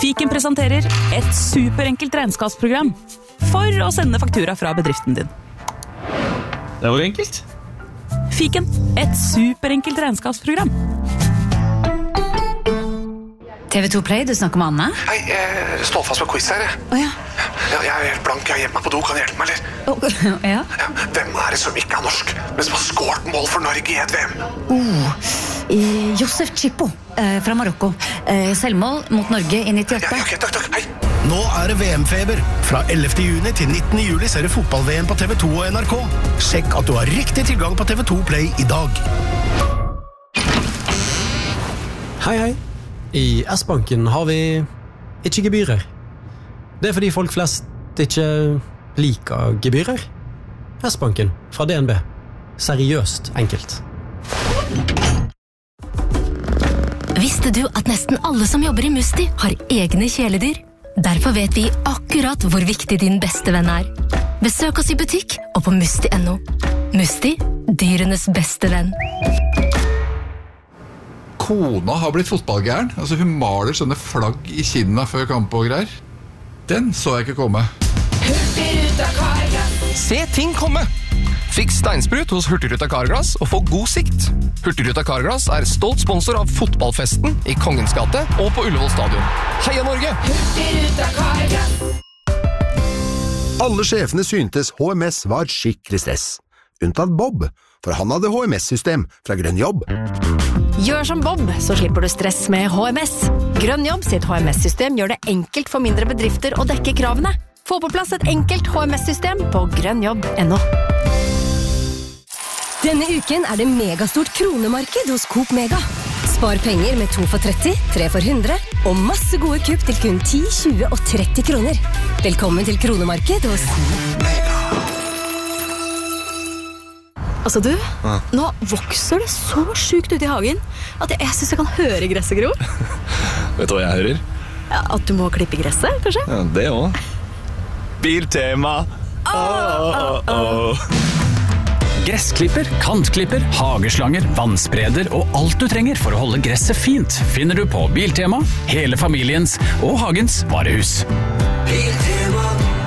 Fiken presenterer et superenkelt regnskapsprogram for å sende faktura fra bedriften din. Det var enkelt. Fiken, et superenkelt regnskapsprogram. TV2 Play, du snakker med Anne? Hei, jeg står fast med quiz her. Åja. Jeg er helt blank, jeg hjemme på do, kan du hjelpe meg, eller? Ja. Hvem er det som ikke er norsk, men som har skåret mål for Norge i et VM? Josef Chippo fra Marokko. Selvmål mot Norge i 98. Ja, ok, takk, hei. Nå er det VM-feber. Fra 11. juni til 19. juli ser du fotball-VM på TV2 og NRK. Sjekk at du har riktig tilgang på TV2 Play i dag. Hei. I S-banken har vi ikke gebyrer. Det er fordi folk flest ikke liker gebyrer. S-banken fra DNB. Seriøst enkelt. Visste du at nesten alle som jobber i Musti har egne kjæledyr? Derfor vet vi akkurat hvor viktig din beste venn er. Besøk oss i butikk og på musti.no. Musti, dyrenes beste venn. Kona har blitt fotballgæren. Altså hun maler sånne flagg i kinna før kamp og greier. Den så jeg ikke komme. Se ting komme! Fiks steinsprut hos Hurtigruta Carglass og få god sikt. Hurtigruta Carglass er stolt sponsor av fotballfesten i Kongens gate og på Ullevål stadion. Heia Norge! Hurtigruta Carglass. Alle sjefene syntes HMS var skikkelig stress. Unntatt Bob, for han hadde HMS-system fra Grønn Jobb. Gjør som Bob, så slipper du stress med HMS. Grønn Jobb sitt HMS-system gjør det enkelt for mindre bedrifter å dekke kravene. Få på plass et enkelt HMS-system på grønnjobb.no. Denne uken er det megastort kronemarked hos Coop Mega. Spar penger med 2 for 30, 3 for 100 og masse gode kupp til kun 10, 20 og 30 kroner. Velkommen til kronemarked hos Mega. Altså du, nå vokser det så sjukt ut i hagen at jeg synes jeg kan høre gresset gro. Vet du hva jeg hører? Ja, at du må klippe gresset, kanskje? Ja, det også. Biltema. Gressklipper, kantklipper, hageslanger, vannspreder og alt du trenger for å holde gresset fint finner du på Biltema, hele familiens og hagens varehus. Biltema.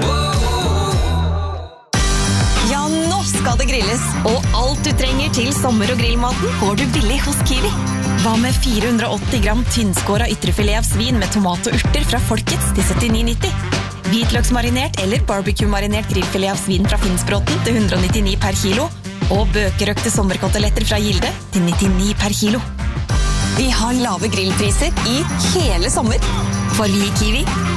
Ja, nå skal det grilles, og alt du trenger til sommer- og grillmaten får du billig hos Kiwi. Hva med 480 gram tynnskåret ytrefilet av svin med tomat og urter fra Folkets til 79,90? Hvitløksmarinert eller barbecue-marinert grillfilet av svin fra Finnsbråten til 199 per kilo, og bøkerøkte sommerkoteletter fra Gilde til 99 per kilo. Vi har lave grillpriser i hele sommer, for vi i Kiwi